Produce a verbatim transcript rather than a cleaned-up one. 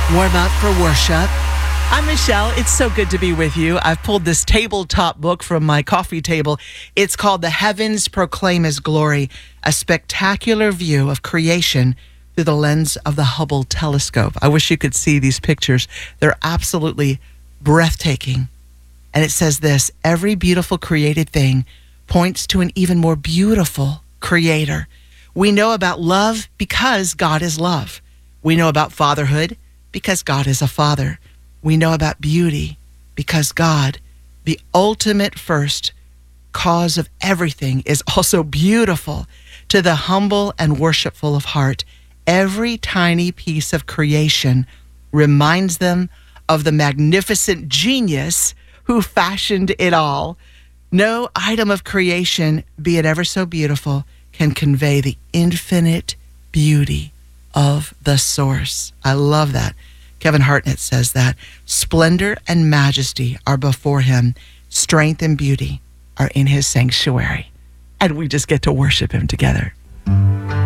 Warm up for worship. I'm Michelle. It's so good to be with you. I've pulled this tabletop book from my coffee table. It's called The Heavens Proclaim His Glory, a spectacular view of creation through the lens of the Hubble telescope. I wish you could see these pictures. They're absolutely breathtaking. And it says this: every beautiful created thing points to an even more beautiful creator. We know about love because God is love. We know about fatherhood because God is a father. We know about beauty because God, the ultimate first cause of everything, is also beautiful. To the humble and worshipful of heart, every tiny piece of creation reminds them of the magnificent genius who fashioned it all. No item of creation, be it ever so beautiful, can convey the infinite beauty of the source. I love that. Kevin Hartnett says that. Splendor and majesty are before him. Strength and beauty are in his sanctuary. And we just get to worship him together.